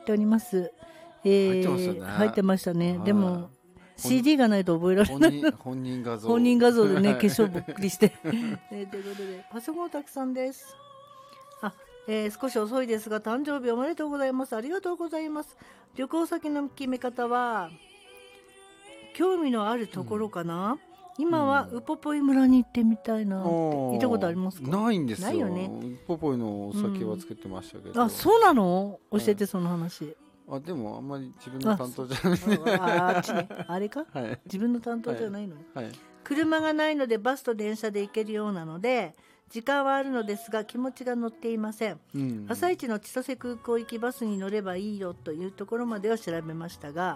っております。 入ってますよね。 入ってましたね。 はいでも CD がないと覚えられない。 本人画像。 本人画像でね、化粧ぼっくりして。ということで、パソコンたくさんです。少し遅いですが、誕生日おめでとうございます。ありがとうございます。旅行先の決め方は、興味のあるところかな。今はウポポイ村に行ってみたいなって。行ったことありますか？ ないんですよ。 ないよね。 ウポポイのお酒は作ってましたけど。 あ、そうなの？教えて、その話。 でもあんまり自分の担当じゃない。 あっちね。あれか、 はい、 自分の担当じゃないのね、 はいはい。 車がないのでバスと電車で行けるようなので時間はあるのですが気持ちが乗っていません、朝一の千歳空港行きバスに乗ればいいよというところまでは調べましたが、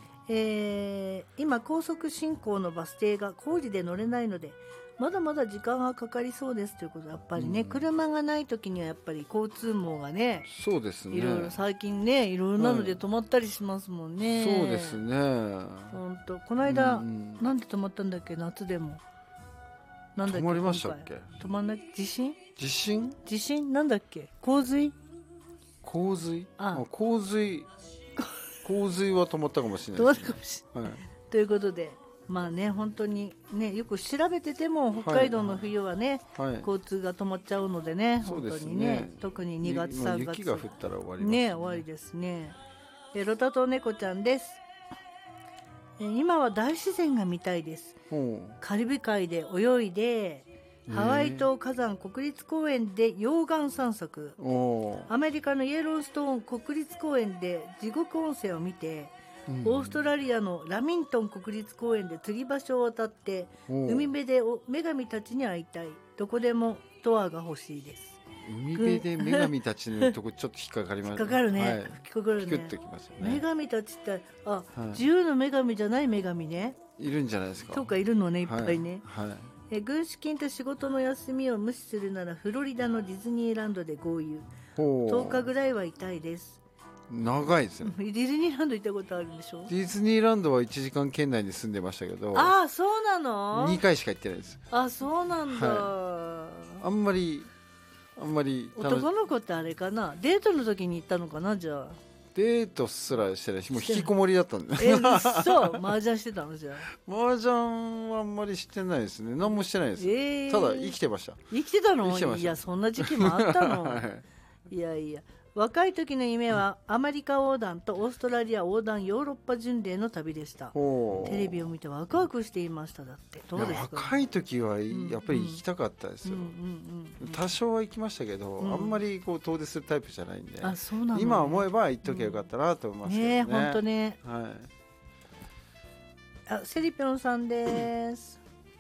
今高速進行のバス停が工事で乗れないのでまだまだ時間がかかりそうですということで、やっぱりね、車がない時にはやっぱり交通網がね、 そうですね、 いろいろ最近ね、いろいろなので止まったりしますもんね、 そうですね。 本当この間、なんで止まったんだっけ、夏でもなんだっけ、 止まりましたっけ？ 止まんない、地震なんだっけ、洪水洪水は止まったかもしれないです、ね、はい、 ということで、まあね、本当にね、よく調べてても北海道の冬はね、はい、交通が止まっちゃうのでね、本当にね、特に2月3月雪が降ったら終わりますね、終わりですね。ロタと猫ちゃんです。今は大自然が見たいです。カリブ海で泳いで、ハワイ島火山国立公園で溶岩散策、アメリカのイエローストーン国立公園で地獄温泉を見て、オーストラリアのラミントン国立公園で吊り橋を渡って海辺で女神たちに会いたい。どこでもドアが欲しいです。 海辺で女神たちのとこちょっと引っかかりますね。 引っかかるね、はい、引っかかるね。 ピクッときますよね。 女神たちって自由の女神じゃない女神ね、 いるんじゃないですか。 そうか、いるのね、いっぱいね、 はい、 軍資金と仕事の休みを無視するならフロリダのディズニーランドで豪遊、10日ぐらいはいたいです。 長いですよ。 ディズニーランド行ったことあるんでしょ。 ディズニーランドは1時間圏内に住んでましたけど、 そうなの。 2回しか行ってないです。 そうなんだ、 あんまり男の子ってあれかな、デートの時に行ったのかな。じゃあデートすらしてないし、もう引きこもりだったんで。 そう麻雀してたの。じゃあ麻雀はあんまりしてないですね。何もしてないです、ただ生きてました。 生きてたの。いや、そんな時期もあったの、いやいや、若い時の夢はアメリカ横断とオーストラリア横断ヨーロッパ巡礼の旅でした。テレビを見てワクワクしていました。だってどうですか。 若い時はやっぱり行きたかったですよ。多少は行きましたけど、あんまりこう遠出するタイプじゃないんで、 そうなのね、 今思えば行っときゃよかったなと思いますけどね。 本当ね、 はい、 セリピョンさんです。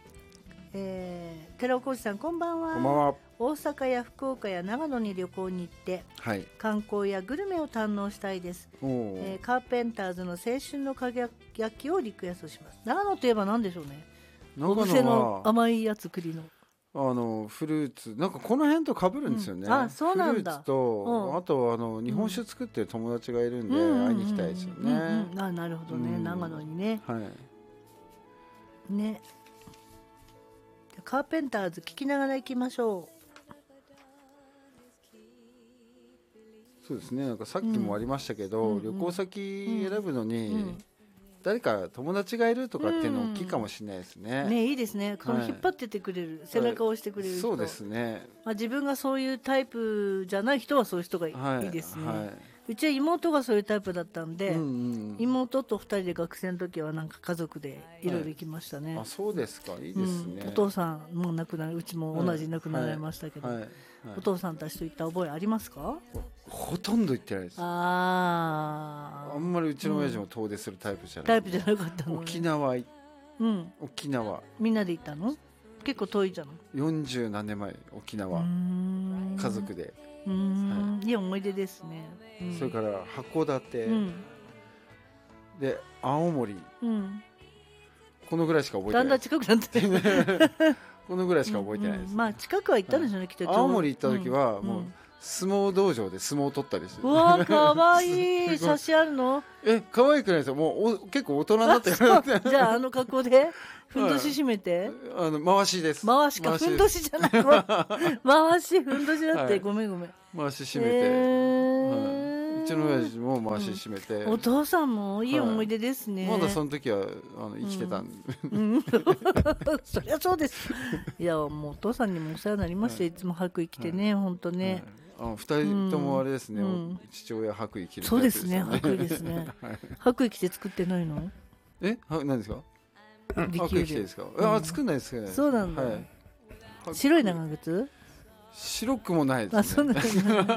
寺尾浩二さん、こんばんは。 こんばんは。 大阪や福岡や長野に旅行に行って、観光やグルメを堪能したいです。カーペンターズの青春の輝きをリクエストします。長野といえば何でしょうね。お布施の甘いやつ、栗のフルーツ、なんかこの辺と被るんですよね。 そうなんだ。 フルーツと、あと日本酒作ってる友達がいるんで会いに行きたいですよね。 なるほどね、長野にね。ね、カーペンターズ聞きながら行きましょう。 そうですね、なんかさっきもありましたけど、旅行先選ぶのに、誰か友達がいるとかっていうの大きいかもしれないですね。 いいですね。この引っ張っててくれる、背中を押してくれる人。 そうですね。 自分がそういうタイプじゃない人はそういう人がいいですね。うちは妹がそういうタイプだったんで、妹と2人で学生の時はなんか家族でいろいろ行きましたね。 そうですか、いいですね。 お父さんも亡くなる、うちも同じ亡くなられましたけど、お父さんたちと行った覚えありますか？ ほとんど行ってないです。あんまりうちの親父も遠出するタイプじゃない。 タイプじゃなかったの。 沖縄みんなで行ったの？結構遠いじゃん。 40何年前、沖縄家族で。 いい思い出ですね。 それから函館、で青森、このぐらいしか覚えてない。 だんだん近くなってこのぐらいしか覚えてないです。 近くは行ったんでしょうね、きっと。 青森行った時はもう相撲道場で相撲を取ったりして。 うわ、かわいい。写真あるの？ 可愛くないですよ。もう結構大人になってる。 じゃあ格好でふんどし締めて、 回しです。 回しか、ふんどしじゃないわ。回し、ふんどしだって、ごめん。 回し締めて、 うちの親父も回し閉めて、 お父さんもいい思い出ですね、 まだその時は生きてたんで、 そりゃそうです。いやもうお父さんにもお世話になりました、いつも白衣着てね、本当ね、 2人ともあれですね、父親白衣着るタイそうでプですすね、白衣ですね、白衣着て作ってないの？ 何ですか？白できる衣着てですか？作んないですけどね。 そうなんだ、白い長靴？ 白くもないですね。 そうなんだ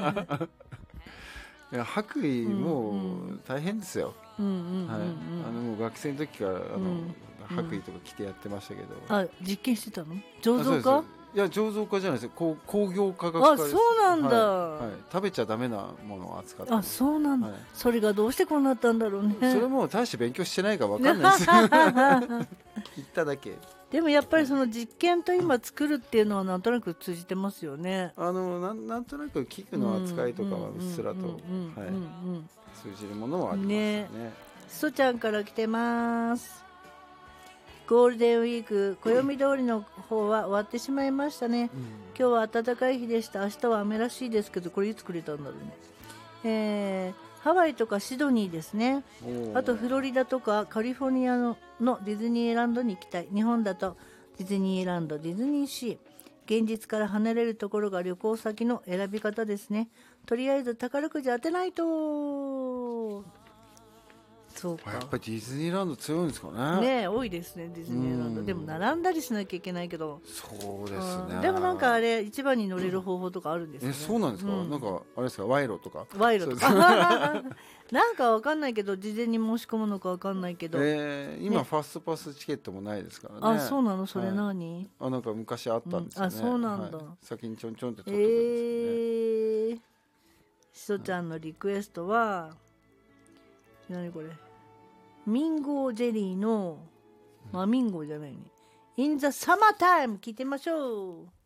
いや白衣も大変ですよ。もう学生の時から白衣とか着てやってましたけど。 実験してたの？醸造家？ いや醸造家じゃないですよ、工業科学科です。 そうなんだ、 食べちゃダメなものを扱って。 そうなんだ、それがどうしてこうなったんだろうね。 それも大して勉強してないから分かんないです言っただけ。 でもやっぱりその実験と今作るっていうのはなんとなく通じてますよね。 なんとなく器具の扱いとかはうっすらと通じるものはありますね。 そちゃんから来てます。ゴールデンウィーク、暦通りの方は終わってしまいましたね。今日は暖かい日でした。明日は雨らしいですけど、これいつくれたんだろうね。ハワイとかシドニーですね。あとフロリダとかカリフォルニアのディズニーランドに行きたい。日本だとディズニーランド、ディズニーシー。現実から離れるところが旅行先の選び方ですね。とりあえず宝くじ当てないと。そうか、 やっぱりディズニーランド強いんですかね。 多いですね、ディズニーランド。でも並んだりしなきゃいけないけど。 そうですね。 でもなんかあれ一番に乗れる方法とかあるんですよね。 そうなんですか。なんかあれですか、賄賂とか。 なんかわかんないけど、事前に申し込むのかわかんないけど。 今ファストパスチケットもないですからね。 そうなの、それ何？ なんか昔あったんですよね。 そうなんだ。 先にちょんちょんって取ってくるんですよね。 しそちゃんのリクエストは何これ？ミンゴージェリーの、ミンゴーじゃないね。In the summertime 聞いてみましょう。